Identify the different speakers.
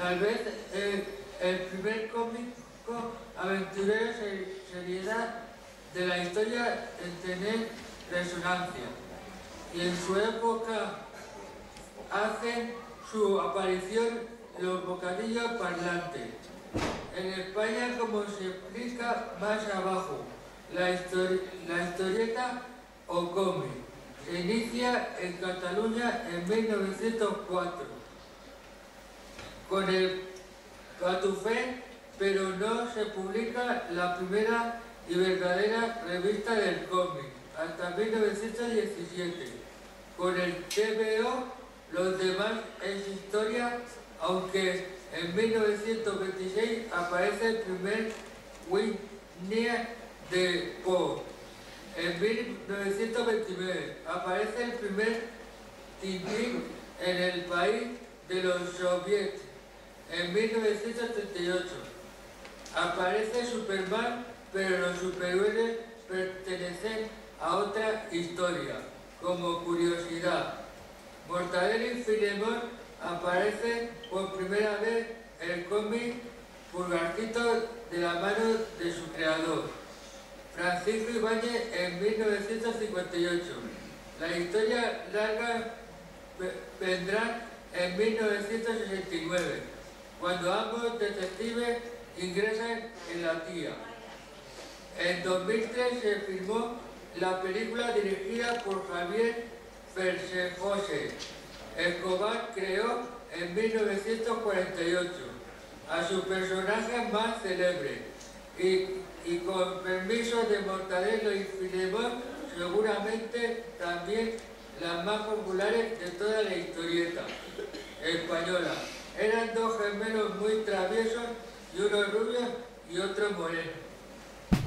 Speaker 1: Tal vez el primer cómico aventurero seriedad de la historia en tener resonancia. Y en su época hacen su aparición los bocadillos parlantes. En España, como se explica más abajo, la historieta o cómic se inicia en Cataluña en 1904 con el Catufé, pero no se publica la primera y verdadera revista del cómic hasta 1917. Con el TVO, los demás es historia, aunque en 1926 aparece el primer Winnie the Pooh. En 1929 aparece el primer Tintín en el país de los soviets. En 1938 aparece Superman, pero los superhéroes pertenecen a otra historia. Como curiosidad, Mortadelo y Filemón aparece por primera vez en el cómic Pulgarcito de la mano de su creador, Francisco Ibáñez, en 1958. La historia larga vendrá en 1969, cuando ambos detectives ingresan en la CIA. En 2003 se filmó la película dirigida por Javier Fersejose. Escobar creó en 1948 a su personaje más célebre y con permiso de Mortadelo y Filemón, seguramente también las más populares de toda la historieta española. Eran dos gemelos muy traviesos, y uno rubio y otro moreno.